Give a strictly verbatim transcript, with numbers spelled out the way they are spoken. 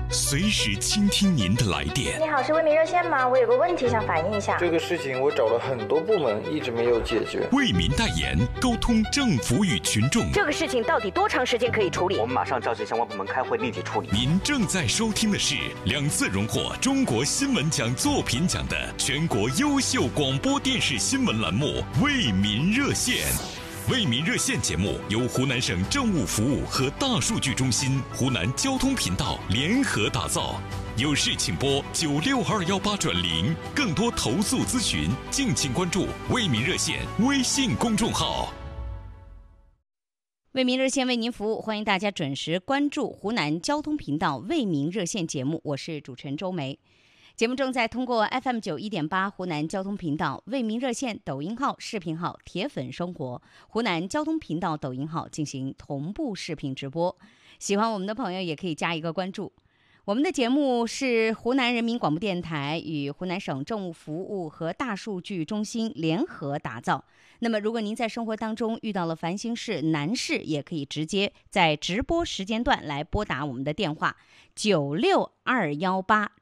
随时倾听您的来电。 你好，是为民热线吗？我有个问题想反映一下。 这个事情我找了很多部门，一直没有解决。 为民代言，沟通政府与群众。 这个事情到底多长时间可以处理？ 我们马上召集相关部门开会，立即处理。 您正在收听的是两次荣获中国新闻奖作品奖的全国优秀广播电视新闻栏目《为民热线》。为民热线节目由湖南省政务服务和大数据中心、湖南交通频道联合打造。有事请拨九六二幺八转零，更多投诉咨询，敬请关注为民热线微信公众号。 为民热线为您服务，欢迎大家准时关注湖南交通频道为民热线节目，我是主持人周梅。节目正在通过 F M 九一点八 湖南交通频道为民热线抖音号、视频号铁粉生活、湖南交通频道抖音号进行同步视频直播。喜欢我们的朋友也可以加一个关注。我们的节目是湖南人民广播电台与湖南省政务服务和大数据中心联合打造。那么如果您在生活当中遇到了烦心事难事，也可以直接在直播时间段来拨打我们的电话九六二幺八